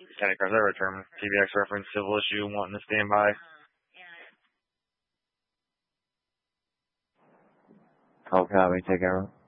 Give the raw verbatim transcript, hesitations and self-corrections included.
County Cars, I return T B X reference, civil issue, wanting to stand by. Call copy, take care.